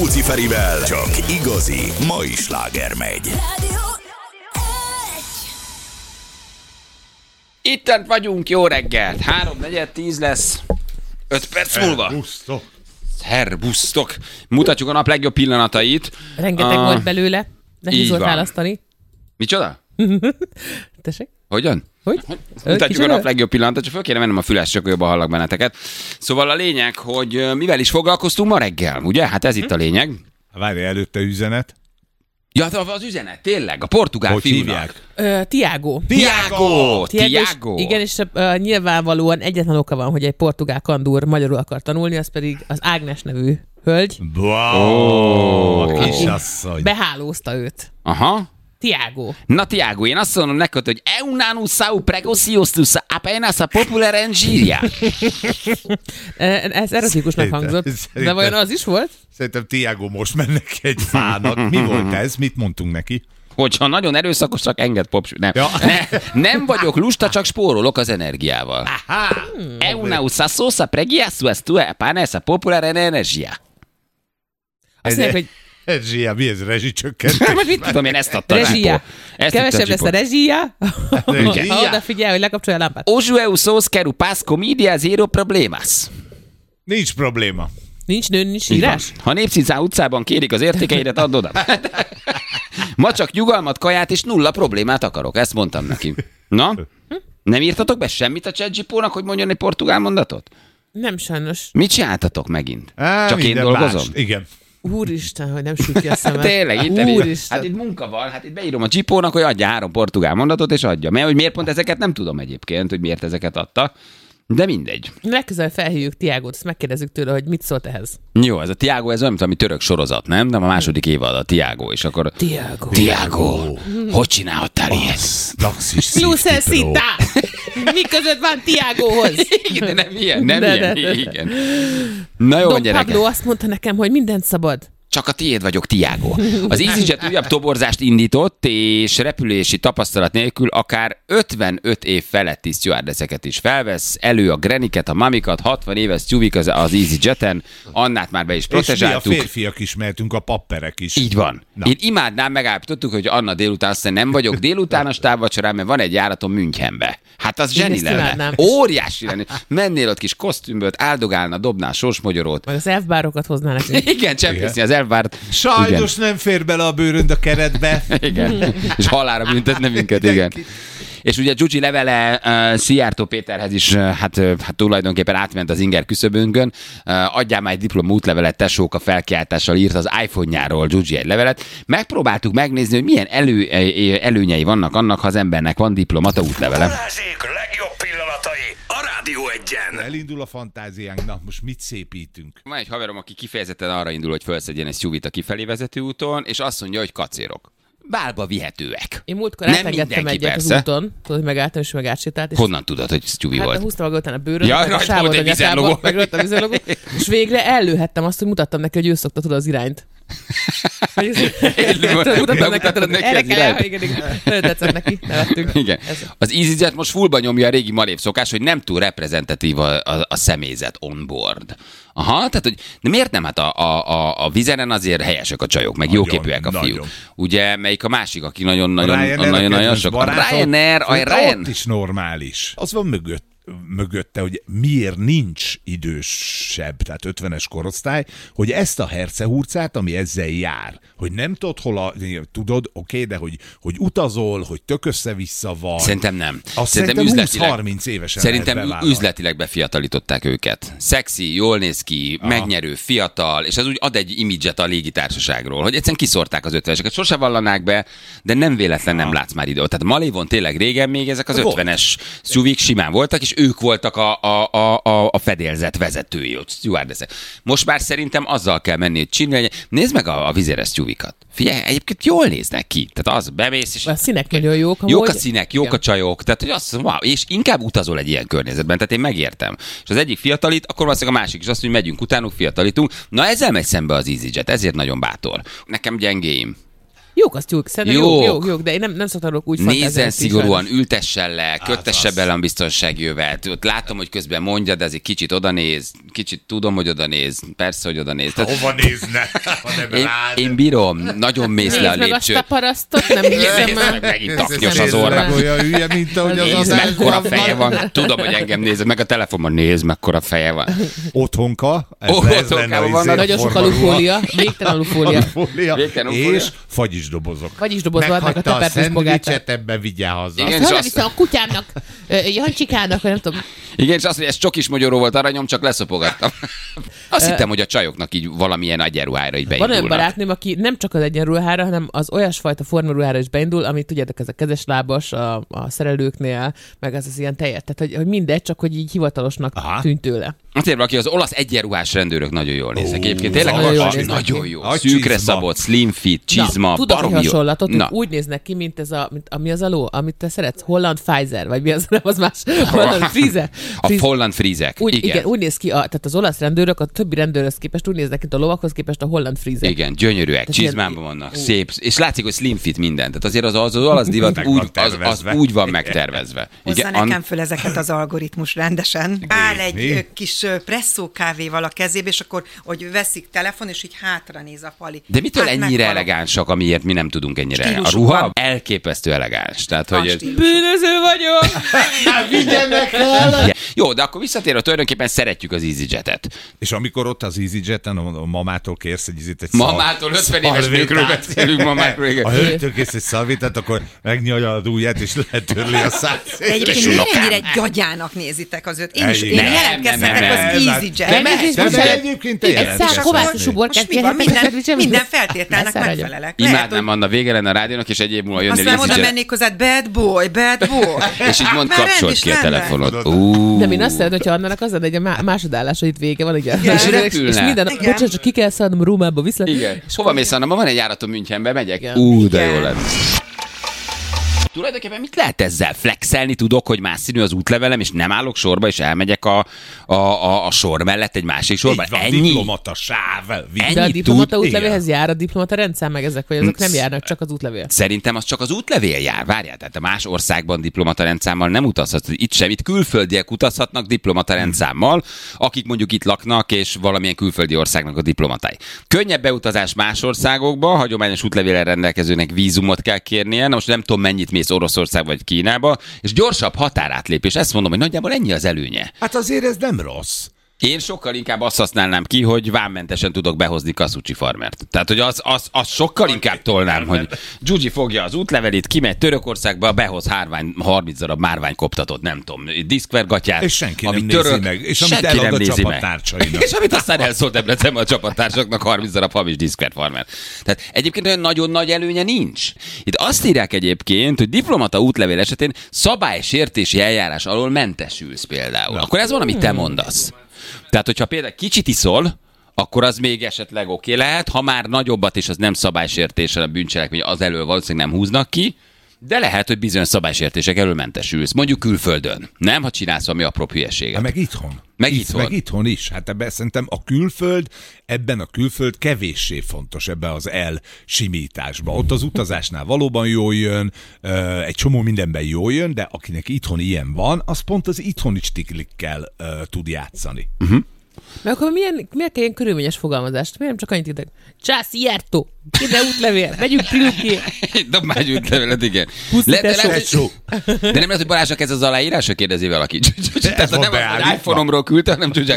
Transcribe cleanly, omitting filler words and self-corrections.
Puci Ferivel, csak igazi mai sláger megy. Ittent vagyunk, jó reggelt. 3:10 lesz. 5 perc múlva. Szerbusztok. Mutatjuk a nap legjobb pillanatait. Rengeteg volt belőle. Nehéz volt választani. Micsoda? Tessék? Hogyan? Hogy? Mutatjuk a nap legjobb pillanatait, csak föl kéne mennem a füles, csak jobban hallak benneteket. Szóval a lényeg, hogy mivel is foglalkoztunk ma reggel, ugye? Hát ez itt a lényeg. Várj, előtte üzenet. Ja, az üzenet, tényleg, a portugál Hogy fiúnak. hívják? Tiago. Tiago. Igen, és nyilvánvalóan egyetlen oka van, hogy egy portugál kandúr magyarul akar tanulni, az pedig az Ágnes nevű hölgy. Wow, kisasszony. Behálózta őt. Aha. Tiago. Na Tiago, én azt mondom neked, hogy eunanu sau pregociostus apenas a populare engiria. Ez erotikusnak hangzott. De vajon az is volt? Szerintem Tiago most mennek egy fának. Mi volt ez? Mit mondtunk neki? Hogyha nagyon erőszakosak, enged nem. Ja. Nem vagyok lusta, csak spórolok az energiával. Eunanu sasosa pregiasus tu apenas a populare energia. Azt mondják, hogy Rezsia, mi ez? Rezsicsökkentés? Most mit tudom én, ezt adtam. rezsia. Kevesebb lesz a rezsia. Rezsia. Ha odafigyel, hogy lekapcsolja a lámpát. Hoje eu sou quero paz comidia zero problemas. Nincs probléma. Nincs nő, nincs írás? Ha Népszínház utcában kérik az értékeidet, add oda. Ma csak nyugalmat, kaját és nulla problémát akarok. Ezt mondtam neki. Na? Nem írtatok be semmit a ChatGPT-nak, hogy mondjon egy portugál mondatot? Nem sajnos. Mit csináltatok megint? Csak én Minden dolgozom? más. Igen. Úristen, hogy nem süt ki a szemem. Tényleg, Úristen. hát itt munka van, hát itt beírom a Csipónak, hogy adja 3 portugál mondatot, és adja. Mert hogy miért pont ezeket nem tudom egyébként, hogy miért ezeket adta. De mindegy. Legközelebb felhívjuk Tiagót, ezt megkérdezzük tőle, hogy mit szólt ehhez. Jó, ez a Tiago, ez olyan, mint török sorozat, nem? De a második évad a Tiago, és akkor... Tiago, hogy csinálhattál ilyet? Luce Sita! Mi között van Tiagóhoz? Igen, de nem ilyen, nem De. ilyen. Igen. Na jó, Don gyerekek. Pablo azt mondta nekem, hogy mindent szabad. Csak a tiéd vagyok, Tiago. Az EasyJet újabb toborzást indított, és repülési tapasztalat nélkül akár 55 év feletti stewardesseket is felvesz. Elő a Greniket, a Mamikat, 60 éves Stewik az EasyJeten. Annát már be is És mi a protezsáltuk. férfiak is mehetünk, a papperek is. Így van. Na. Én imádnám, megállapítottuk, hogy Anna délután azt mondja, nem vagyok délutános távvacsorán, mert van egy járatom Münchenbe. Hát az Én zseni ezt lenne. imádnám. Óriási lenne. Mennél ott kis kosztümböt, áldogálna, dobnál sorsmogyorot. Meg az elfbárokat hozná nekünk. Igen, csempészni az elvárt. Sajnos nem fér bele a bőrönd a keretbe. Igen. És halálra büntetne minket, igen. És ugye Gyugyi levele Szijjártó Péterhez is hát tulajdonképpen átment az inger küszöbünkön. Adjál már egy diploma útlevelet, tesóka felkiáltással írt az iPhone-járól Gyugyi egy levelet. Megpróbáltuk megnézni, hogy milyen előnyei vannak annak, ha az embernek van diplomata útlevele. Balázsék legjobb pillanatai a Rádió Egyen. Elindul a fantáziánk, na most mit szépítünk? Van egy haverom, aki kifejezetten arra indul, hogy felszedjen egy SUV-t a kifelé vezető úton, és azt mondja, hogy kacérok. Bálba vihetőek. Én múltkor Nem átengedtem mindenki, egyet az persze. úton, tudod, hogy megálltam és megátsétált. És Honnan tudod, hogy SUV hát volt? húztam magam után a bőrön, Ja, meg a rajta sávot volt a egy vízellogó. nyakába, meg rajta a vízellogó, és végre ellőhettem azt, hogy mutattam neki, hogy ő szokta tudod az irányt. Mutattam neki, tudod, erre kell, igen. Nagyon tetszett neki, nevettünk. Igen. Az EasyJet most fullba nyomja a régi malév szokás, hogy nem túl reprezentatív a személyzet on board. Aha, tehát hogy de miért nem? Hát a vizeren azért helyesek a csajok, meg Nagyon, jóképűek a fiúk. nagyon. Ugye, melyik a másik, aki nagyon sok. A Ryanair, Ott is normális. Az van mögötte, hogy miért nincs idősebb, tehát 50-es korosztály, hogy ezt a hercehurcát, ami ezzel jár, hogy nem tudod, tudod, oké, de hogy utazol, hogy tök össze-vissza van. Szerintem nem. Azt Szerintem szerintem 20-30 évesen Szerintem lehet bevállalni. üzletileg befiatalították őket. Szexi, jól néz ki, megnyerő, fiatal, és ez úgy ad egy imidzset a légitársaságról, hogy egyszerűen kiszórták az 50-eseket. Sose vallanák be, de nem véletlen nem látsz már időt. Tehát Malévon tényleg régen még ezek az 50-es SUV-k simán voltak, és ők voltak a fedélzet vezetői, ott stewardessek. Most már szerintem azzal kell menni, hogy csinálni. Nézd meg a vizéres tyúvikat. Figyelj, egyébként jól néznek ki. Tehát az bemész, és... A színek nagyon jók. Jók a színek, jók a csajok, tehát hogy azt wow, és inkább utazol egy ilyen környezetben, tehát én megértem. És az egyik fiatalít, akkor valószínűleg a másik is azt, hogy megyünk utánuk, fiatalítunk. Na ezzel megy szembe az EasyJet, ezért nagyon bátor. Nekem gyengéim. Jók, azt jók. Szerintem Jók. jók, de én nem szoktam úgy fantáziálni. Nézzen szigorúan, ültessen le, köttesse bele a biztonságjövet. Ott látom, hogy közben mondja, de azért kicsit odanéz, kicsit tudom, hogy odanéz, persze, hogy odanéz. Hova nézne? Én bírom, nagyon mész le a Nézd meg azt lépcsőt. a parasztot, nem hiszem el. Megint taknyos az orra. orra. Olyan hülye, mint ahogy az Nézd, az mekkora feje van. Tudom, hogy engem nézed, meg a telefonban nézd, mekkora feje van. Otthonka. Otthonkában vannak. Nagyon sok alufólia, végtelen alufólia. Végtelen alufólia. És fagyisdobozok. Fagyisdobozban adnak a Meghagyta a tepertős bogátát. szendvicset, ebbe vigyál haza. Igen, és Szóval azt- viszem a kutyámnak, Jancsikának, vagy nem tudom. Igen, és azt, hogy ez csokis magyaró volt aranyom, csak leszopogattam. Azt hittem, hogy a csajoknak így valamilyen egyenruhára így Van olyan beindulnak. barátnőm, aki nem csak az egyenruhára, hanem az olyasfajta formaruhára is beindul, amit tudjátok, ez a kezeslábas a szerelőknél, meg az ilyen tejet. Tehát, hogy mindegy, csak hogy így hivatalosnak Aha. tűnt tőle. Azért valaki az olasz egyenruhás rendőrök nagyon jól néznek. Egyébként tényleg nagyon jól nagyon, néznek nagyon ki. jó. A Szűkre csizma. szabott, slim fit, csizma, tudok egy baromi jó. hasonlatot, Na, úgy néznek ki, mint ez ami az a ló, amit te szeretsz, Holland Pfizer, vagy mi az, nem az más, Holland Friese. a Holland frízek. Igen, úgy néz ki, tehát az olasz rendőrök a többi rendőrhöz képest úgy néznek, mint a lovakhoz képest a Holland Friese. Igen, gyönyörűek, Tehát csizmában vannak, szép, és látszik, hogy slim fit minden. Tehát azért az olasz divat Meg van úgy, az tervezve. úgy van megtervezve. Hozza nekem föl ezeket az algoritmus rendesen. Áll egy Mi? kis presszó kávéval a kezébe, és akkor, hogy veszik telefon, és így hátra néz a Pali. De mitől Hát ennyire meghalok. elegánsak, amiért mi nem tudunk ennyire? A Stílusuk ruha van. elképesztő elegáns. Tehát, Van hogy stílusuk. Bűnöző vagyok! Igen. Jó, de akkor visszatérve tulajdonképpen szeretjük az EasyJet-et. És amikor ott az EasyJet-en a mamától kérsz egy Mamától 50 éves nőkről beszélünk, mamákról, igen. A hölgytől kész egy szalvétát, akkor megnyalja a ujját, és letörli a szád. De egyébként miért ennyire gyagyának nézitek az őt? Én is Nem, jelentkezhetek nem, az nem. EasyJet. De egyébként te Egy jelentkezz. szál kovászos uborkát Most mi van? kérhetek Minden feltételnek Ne száradjon. megfelelek. Lehet, Imádnám, hogy Anna, vége lenne a rádiónak, és egy év múlva jönnél aztán oda EasyJet. mennék hozzád, bad boy. És így mond, Már rend kapcsolt is ki a lenne. telefonot. Nem, én azt szeretném, hogyha Annának az lenne, hogy a másodállása itt vége van, ugye? Igen. És repülne. minden, Igen. bocsánat, csak ki kell szállnom Rómába, viszlek. Igen. Hova mész, Anna? Ma van egy járatom Münchenbe, megyek? Igen. De Igen. jó lett. Tulajdonképpen mit lehet ezzel flexelni? Tudok, hogy más színű az útlevelem, és nem állok sorba, és elmegyek a sor mellett egy másik sorba. Így van, Ennyi? diplomata sáv. Ennyi De a diplomata tud? útlevélhez jár a diplomata rendszám, meg ezek, vagy azok nem járnak, csak az útlevél. Szerintem az csak az útlevél jár. Várjál, tehát a más országban diplomata rendszámmal nem utazhatsz. Itt sem. Itt külföldiek utazhatnak diplomata rendszámmal, akik mondjuk itt laknak, és valamilyen külföldi országnak a diplomatái. Könnyebb beutazás más országokba, hagyományos útlevéllel rendelkezőnek vízumot kell kérnie. Na most nem tudom, mennyit mész Oroszország vagy Kínába, és gyorsabb határátlépés. Ezt mondom, hogy nagyjából ennyi az előnye. Hát azért ez nem rossz. Én sokkal inkább azt használnám ki, hogy vámmentesen tudok behozni Kasucsi farmert. Tehát, hogy az sokkal inkább tolnám, hogy Gyugyi fogja az útlevelét, kimegy Törökországba, behoz 30 darab márványkoptatott, nem tudom, diszkvergatját. És senki nem amit nézi meg. És amit senki elad nem a nézi meg. csapattársainak. És amit aztán elszólt Debrecenben a csapattársaknak 30 darab hamis diszkverfarmer. Tehát egyébként olyan nagyon nagy előnye nincs. Itt azt írják egyébként, hogy diplomata útlevél esetén szabálysértési eljárás alól mentesülsz például. Akkor ez van, amit te mondasz. Tehát, hogyha például kicsit iszol, akkor az még esetleg oké lehet, ha már nagyobbat és az nem szabálysértéssel a bűncselekmény, az elől valószínűleg nem húznak ki, de lehet, hogy bizonyos szabálysértések elől mentesülsz. Mondjuk külföldön. Nem, ha csinálsz valami apró hülyeséget. Hát meg itthon. Meg itthon. Meg itthon is. Hát ebben szerintem a külföld, ebben a külföld kevéssé fontos ebben az elsimításban. Ott az utazásnál valóban jól jön, egy csomó mindenben jól jön, de akinek itthon ilyen van, az pont az itthoni stiklikkel tud játszani. Mert akkor miért kell ilyen körülményes fogalmazást? Miért nem csak annyit írtak? Csász, ijártó! Ide útlevél! Megyünk Triluki! Dob már egy útlevelet, igen. Puszi, Hogy- de nem lehet, hogy Balázsnak ez az aláírása, kérdezi valaki. Tehát van nem az, hogy beállítva. iPhone-omról küldte, hanem